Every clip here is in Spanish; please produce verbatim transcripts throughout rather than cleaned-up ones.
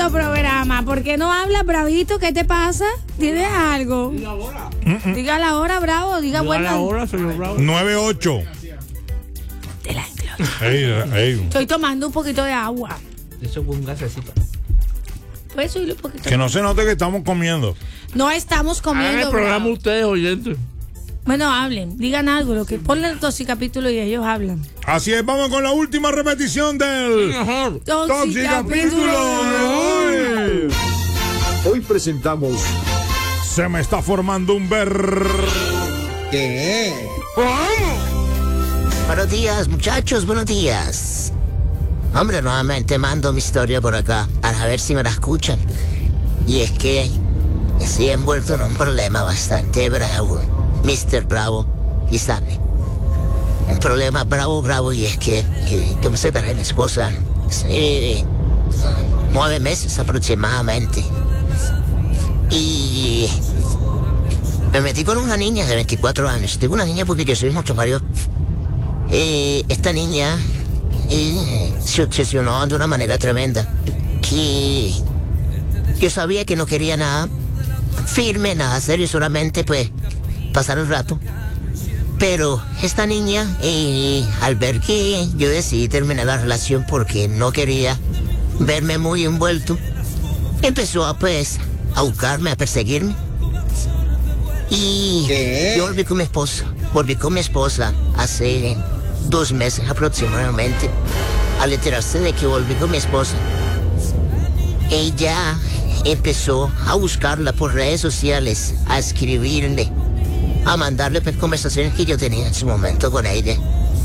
tremendo programa. ¿Por qué no hablas, Bravito? ¿Qué te pasa? ¿Tienes algo? Diga ahora. Diga la hora, Bravo. Diga buena. Diga la hora, señor Bravo. nueve ocho. De la Ey, ey. Estoy tomando un poquito de agua. Eso fue un gasecito. ¿Puedes subirle un poquito? Que no se note que estamos comiendo. No estamos comiendo. Hagan el programa Bravo. ustedes, oyentes. Bueno, hablen, digan algo, lo que ponle el toxicapítulo y ellos hablan. Así es, vamos con la última repetición del Toxicapítulo de hoy. Hoy presentamos Se me está formando un ver. ¿Qué? Buenos días, muchachos, buenos días. Hombre, nuevamente mando mi historia por acá para ver si me la escuchan. Y es que estoy envuelto en un problema bastante bravo, mister Bravo, y sabe. Un problema bravo, bravo, y es que, que, que me separé de mi esposa hace nueve meses aproximadamente. Y me metí con una niña de veinticuatro años. Tengo una niña porque yo soy mucho mayor. Eh, esta niña eh, se obsesionó de una manera tremenda. Que yo sabía que no quería nada firme, nada serio, solamente pues pasar el rato. Pero esta niña, eh, al ver que yo decidí terminar la relación porque no quería verme muy envuelto, empezó a pues a buscarme, a perseguirme. Y ¿Qué? yo volví con mi esposa. Volví con mi esposa hace dos meses aproximadamente. Al enterarse de que volví con mi esposa, ella empezó a buscarla por redes sociales, a escribirle, a mandarle pues, conversaciones que yo tenía en su momento con ella.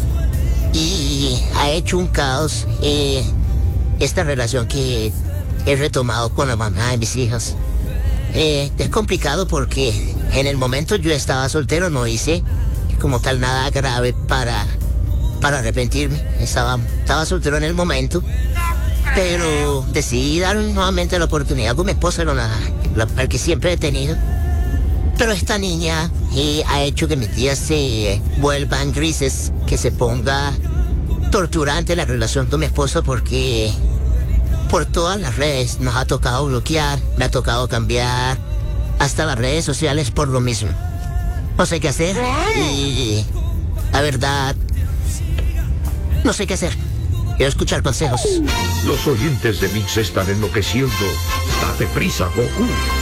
Y ha hecho un caos eh, esta relación que he retomado con la mamá de mis hijas. Eh, es complicado porque en el momento yo estaba soltero, no hice como tal nada grave para, para arrepentirme. Estaba, estaba soltero en el momento, pero decidí dar nuevamente la oportunidad con mi esposa, la, la, la que siempre he tenido. Pero esta niña eh, ha hecho que mis días se eh, vuelvan grises, que se ponga torturante la relación con mi esposa porque por todas las redes nos ha tocado bloquear, me ha tocado cambiar hasta las redes sociales por lo mismo. No sé qué hacer y la verdad no sé qué hacer. Quiero escuchar consejos. Los oyentes de Mix están enloqueciendo. Date prisa, Goku.